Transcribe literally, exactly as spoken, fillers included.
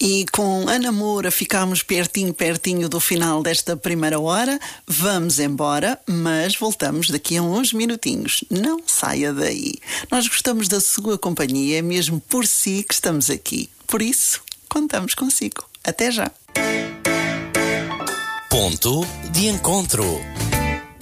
E com Ana Moura ficámos pertinho, pertinho do final desta primeira hora. Vamos embora, mas voltamos daqui a uns minutinhos. Não saia daí. Nós gostamos da sua companhia, é mesmo por si que estamos aqui. Por isso, contamos consigo. Até já. Ponto de encontro.